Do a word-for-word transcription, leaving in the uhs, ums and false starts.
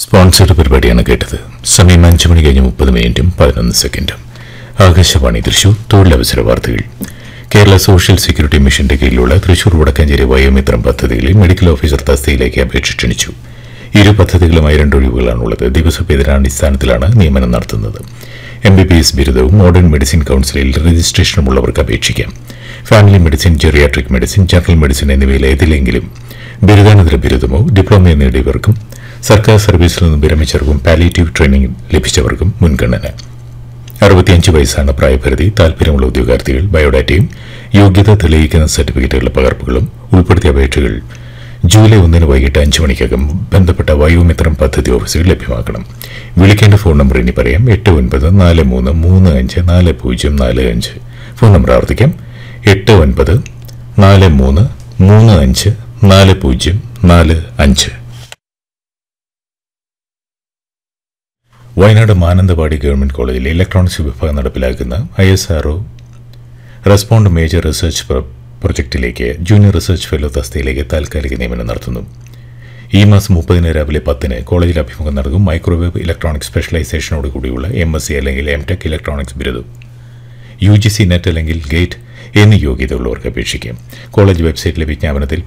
Sponsored പരിപാടിയാണ് കേട്ടത്. സമയം അഞ്ചു മണി കഴിഞ്ഞ് മുപ്പത് മിനിറ്റും പതിനൊന്ന് സെക്കൻഡും. ആകാശവാണി തൃശൂർ. തൊഴിലവസര വാർത്തകൾ. കേരള സോഷ്യൽ സെക്യൂരിറ്റി മിഷന്റെ കീഴിലുള്ള തൃശൂർ വടക്കാഞ്ചേരി വയോമിത്രം പദ്ധതികളിൽ മെഡിക്കൽ ഓഫീസർ തസ്തികയിലേക്ക് അപേക്ഷ ക്ഷണിച്ചു. ഇരു പദ്ധതികളുമായി രണ്ടൊഴിവുകളാണുള്ളത്. ദിവസവേതനാടിസ്ഥാനത്തിലാണ് നിയമനം നടത്തുന്നത്. എം ബി ബി എസ് ബിരുദവും മോഡേൺ മെഡിസിൻ കൌൺസിലിൽ രജിസ്ട്രേഷനുമുള്ളവർക്ക് അപേക്ഷിക്കാം. Family medicine, geriatric medicine, general medicine എന്നിവയിൽ ഏതിലെങ്കിലും ബിരുദാനന്തര ബിരുദമോ ഡിപ്ലോമയോ നേടിയവർക്കും സർക്കാർ സർവീസിൽ നിന്നും വിരമിച്ചവർക്കും പാലിയേറ്റീവ് ട്രെയിനിംഗ് ലഭിച്ചവർക്കും മുൻഗണന. അറുപത്തിയഞ്ച് വയസ്സാണ് പ്രായപരിധി. താൽപര്യമുള്ള ഉദ്യോഗാർത്ഥികൾ ബയോഡാറ്റയും യോഗ്യത തെളിയിക്കുന്ന സർട്ടിഫിക്കറ്റുകളുടെ പകർപ്പുകളും ഉൾപ്പെടുത്തിയ അപേക്ഷകൾ ജൂലൈ ഒന്നിന് വൈകിട്ട് അഞ്ച് മണിക്കകം ബന്ധപ്പെട്ട വയോമിത്രം പദ്ധതി ഓഫീസുകൾ ലഭ്യമാക്കണം. വിളിക്കേണ്ട ഫോൺ നമ്പർ ഇനി പറയാം: എട്ട് ഒൻപത് നാല് മൂന്ന് മൂന്ന് അഞ്ച് നാല് പൂജ്യം നാല് അഞ്ച്. ഫോൺ നമ്പർ ആവർത്തിക്കാം: എട്ട് ഒൻപത് നാല് മൂന്ന് മൂന്ന് അഞ്ച് നാല് പൂജ്യം നാല് അഞ്ച്. വയനാട് മാനന്തവാടി ഗവൺമെന്റ് കോളേജിലെ ഇലക്ട്രോണിക്സ് വിഭാഗം നടപ്പിലാക്കുന്ന I S R O respond major research പ്രൊജക്ടിലേക്ക് junior research fellow തസ്തികയിലേക്ക് താൽക്കാലിക നിയമനം നടത്തുന്നു. ഈ മാസം മുപ്പതിന് രാവിലെ പത്തിന് കോളേജിൽ അഭിമുഖം നടക്കും. മൈക്രോവേവ് ഇലക്ട്രോണിക്സ് സ്പെഷ്യലൈസേഷനോട് കൂടിയുള്ള എം എസ് സി അല്ലെങ്കിൽ എം ടെക് ഇലക്ട്രോണിക്സ് ബിരുദം, യു ജി സി നെറ്റ് അല്ലെങ്കിൽ ഗേറ്റ് എന്നീ യോഗ്യതയുള്ളവർക്ക് അപേക്ഷിക്കാം. കോളേജ് വെബ്സൈറ്റിലെ വിജ്ഞാപനത്തിൽ